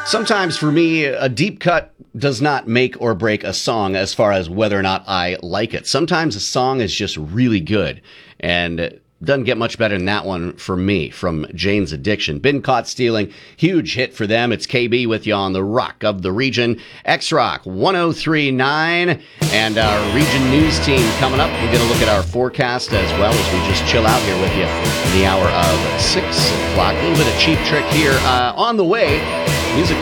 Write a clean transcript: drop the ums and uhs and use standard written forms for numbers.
Sometimes for me, a deep cut does not make or break a song as far as whether or not I like it. Sometimes a song is just really good, and it doesn't get much better than that one for me, from Jane's Addiction. Been Caught Stealing, huge hit for them. It's KB with you on the Rock of the Region, X-Rock 1039, and our region news team coming up. We're going to look at our forecast as well as we just chill out here with you in the hour of 6 o'clock. A little bit of Cheap Trick here on the way. Music